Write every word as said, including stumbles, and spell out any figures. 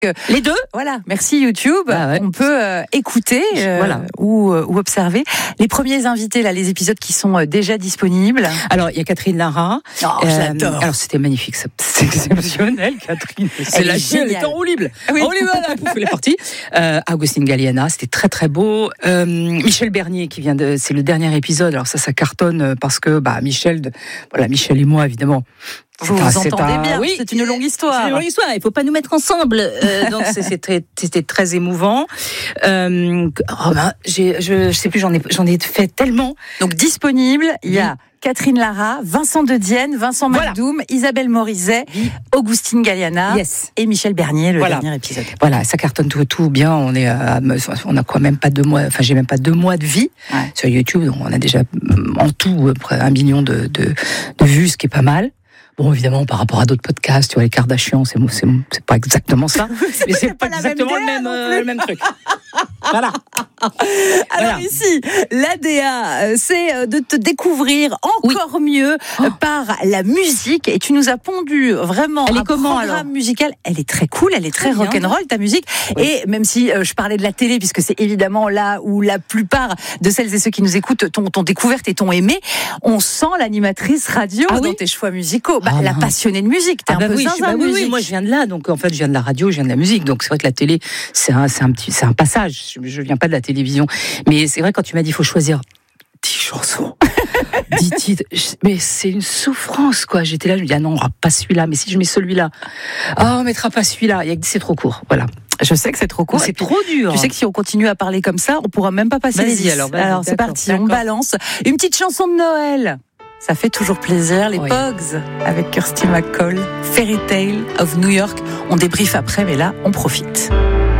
Les deux. Voilà, merci YouTube. Ah ouais. On peut euh, écouter euh, voilà. ou, euh, ou observer les premiers invités, là, les épisodes qui sont euh, déjà disponibles. Alors, il y a Catherine Lara. Oh, j'adore. Alors, c'était magnifique, ça. C'est exceptionnel, Catherine. C'est Elle la est chienne, elle géniale. est en roue libre. Ah oui. En roue libre, là, pouf, elle est partie. Euh, Agustin Galliana, c'était très très beau. Euh, Michel Bernier qui vient de, c'est le dernier épisode. Alors ça, ça cartonne parce que bah Michel, de, voilà, Michel et moi évidemment. Vous C'est vous un- c'est entendez un- bien, oui, c'est une longue histoire. C'est une longue histoire. Il faut pas nous mettre ensemble. Euh, donc c'est- c'était c'était très émouvant. Euh, oh ben, j'ai, je, je sais plus, j'en ai j'en ai fait tellement. Donc disponible, il y a Catherine Lara, Vincent De Dienne, Vincent Voilà. Macdoum, Isabelle Morizet, Augustine Galliana Yes. et Michel Bernier, le Voilà. dernier épisode. Voilà, ça cartonne tout, tout bien. On est, à, on a quoi, même pas deux mois. Enfin, j'ai même pas deux mois de vie Ouais. sur YouTube. Donc, on a déjà en tout près un million de, de, de vues, ce qui est pas mal. Bon, évidemment, par rapport à d'autres podcasts, tu vois, les Kardashians, c'est, c'est, c'est pas exactement ça, mais c'est pas, pas la même exactement le D A même, non euh, plus. le même truc. Voilà. Alors Voilà. ici, l'A D A, euh, c'est euh, de te découvrir encore mieux euh, par la musique. Et tu nous as pondu vraiment Elle est un comment, programme alors musical. Elle est très cool, elle est très, Très bien. rock'n'roll, ta musique. Oui. Et même si euh, je parlais de la télé, puisque c'est évidemment là où la plupart de celles et ceux qui nous écoutent t'ont, t'ont découverte et t'ont aimé, on sent l'animatrice radio Ah dans oui tes choix musicaux. Bah, Ah la non. passionnée de musique, t'es Ah un bah peu oui, je zinzin suis- bah de oui, oui, musique. moi je viens de là, donc en fait je viens de la radio, je viens de la musique, donc c'est vrai que la télé c'est un, c'est un petit, c'est un passage. Je, je viens pas de la télévision, mais c'est vrai quand tu m'as dit il faut choisir dix chansons, dix titres, je- mais c'est une souffrance quoi. J'étais là, je me dis ah non, on pas celui-là, mais si je mets celui-là, ah on mettra pas celui-là, il y a que c'est trop court, voilà. Je sais que c'est trop court. C'est Et puis, trop dur. Tu sais que si on continue à parler comme ça, on pourra même pas passer Vas-y, les dix. alors, vas-y, c'est d'accord, parti, on d'accord. balance. Une petite chanson de Noël. Ça fait toujours plaisir. Les Oui. Pogs avec Kirsty McCall, Fairy Tale of New York. On débriefe après, mais là, on profite.